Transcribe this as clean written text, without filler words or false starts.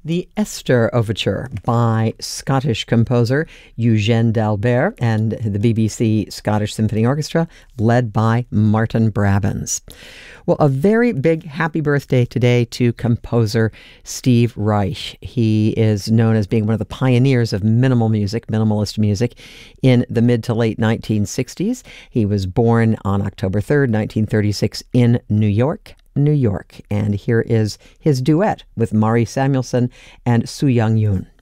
The Esther Overture by Scottish composer Eugène d'Albert and the BBC Scottish Symphony Orchestra, led by Martin Brabants. Well, a very big happy birthday today to composer Steve Reich. He is known as being one of the pioneers of minimalist music in the mid to late 1960s. He was born on October 3rd, 1936 in New York. And here is his duet with Mari Samuelson and Soo Young Yoon.